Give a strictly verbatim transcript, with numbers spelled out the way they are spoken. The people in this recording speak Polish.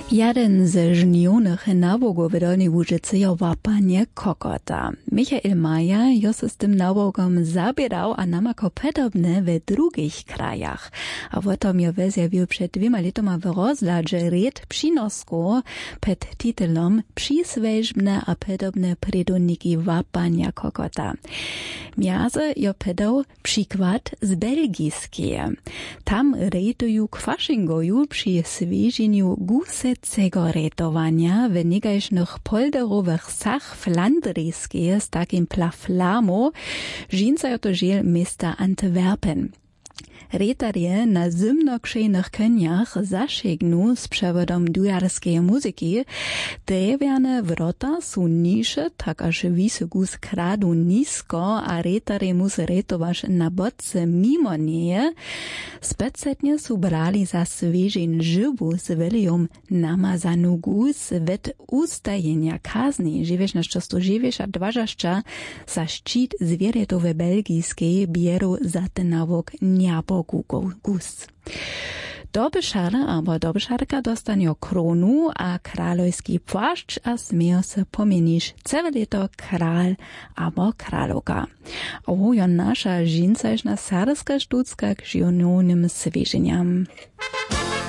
Jeden ze żnionych nabogów w Dolnej Łużycy je łapanie kokota. Michael Maja jo se z tym nabogom zabierał, a namako podobne w drugich krajach. A o tom jo wezjawił przed dwiema letoma w rozladze red przynosku pod titulom Przysweżbne a podobne predoniki łapania kokota. Miaze jo pedał przykład z belgijskie. Tam retuju kwaszingoju przy swieżeniu guse cego retowania w niekajsznych polderowych sach flandryjskich z takim plaflamu żincajo to żel miasta Antwerpen. Retarje na zimnokrzyjnych koniach zasięgną z przewodem dujarskiej muzyki. Drewiane wrota są niższe, tak aż wysoko skradu nisko, a retarje musi retować na bodce mimo nie. Specjalnie są brali za świeżin żywu z welią namazaną gus wet ustajenia kazni. Żywiesz na szczostu żywiesz, a dważaszcza za szczyt zwierzętowe belgijskie bieru za ten nawok niabo gus. Dobyszara albo dobyszarka dostanie kronu a kralojski płaszcz, a smieją se pomienisz całe leto kral albo kraloka. Oho, jo nasza żincaśna sarska sztucka k żiononym swieżeniam.